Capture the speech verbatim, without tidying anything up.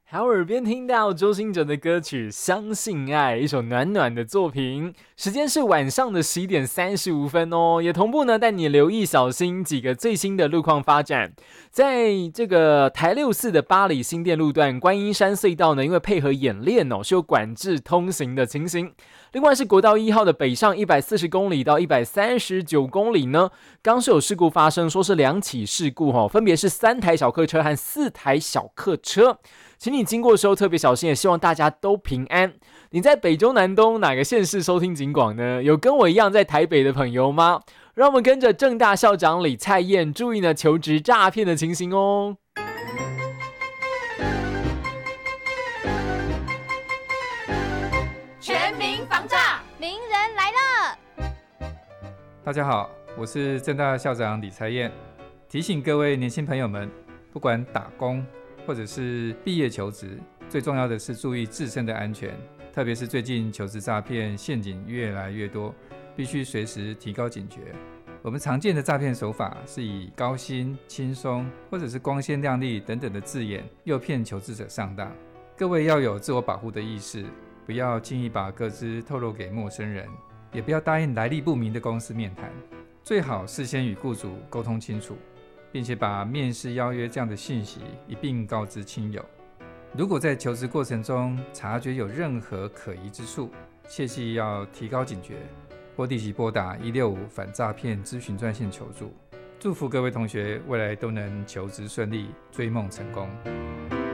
好，耳边听到周兴哲的歌曲《相信爱》，一首暖暖的作品。时间是晚上的十一点三十五分哦，也同步呢带你留意小心几个最新的路况发展。在这个台六四的八里新店路段观音山隧道呢，因为配合演练哦，是有管制通行的情形。另外是国道一号的北上一百四十公里到一百三十九公里呢，刚是有事故发生，说是两起事故哦，分别是三台小客车和四台小客车。请你经过的时候特别小心，也希望大家都平安。你在北中南东哪个县市收听警广呢？有跟我一样在台北的朋友吗？让我们跟着政大校长李蔡燕注意呢求职诈骗的情形哦。 全民防诈，名人来了。 大家好，我是政大校长李蔡燕，提醒各位年轻朋友们，不管打工或者是毕业求职，最重要的是注意自身的安全，特别是最近求职诈骗陷阱越来越多，必须随时提高警觉。我们常见的诈骗手法是以高薪、轻松或者是光鲜亮丽等等的字眼诱骗求职者上当。各位要有自我保护的意识，不要轻易把个资透露给陌生人，也不要答应来历不明的公司面谈，最好事先与雇主沟通清楚，并且把面试邀约这样的讯息一并告知亲友。如果在求职过程中察觉有任何可疑之处，切记要提高警觉，或立即拨打一六五反诈骗咨询专线求助。祝福各位同学未来都能求职顺利，追梦成功。